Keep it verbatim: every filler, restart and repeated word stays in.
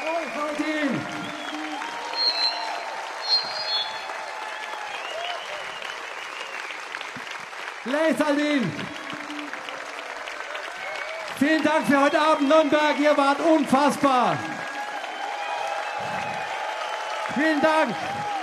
Martin. Leisaldin. Vielen Dank für heute Abend, Nürnberg. Ihr wart unfassbar. Vielen Dank.